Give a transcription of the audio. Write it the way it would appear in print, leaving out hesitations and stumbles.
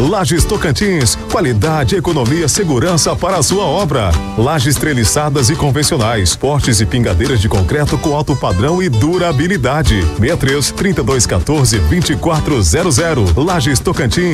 Lajes Tocantins, qualidade, economia, segurança para a sua obra. Lajes treliçadas e convencionais, portes e pingadeiras de concreto com alto padrão e durabilidade. 63 3214 2400. Lajes Tocantins.